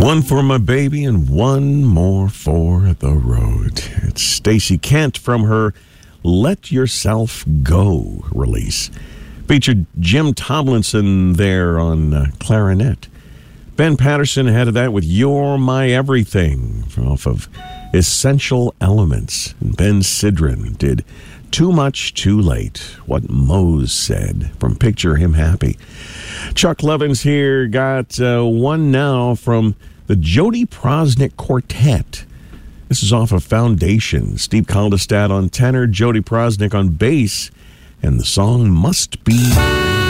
One for my baby and one more for the road. It's Stacey Kent from her Let Yourself Go release. Featured Jim Tomlinson there on clarinet. Ben Patterson ahead of that with You're My Everything off of Essential Elements. And Ben Sidran did Too Much Too Late, What Mose Said from Picture Him Happy. Chuck Levins here got one now from the Jody Prosnick Quartet. This is off of Foundation. Steve Kaldestad on tenor, Jody Prosnick on bass, and the song Must Be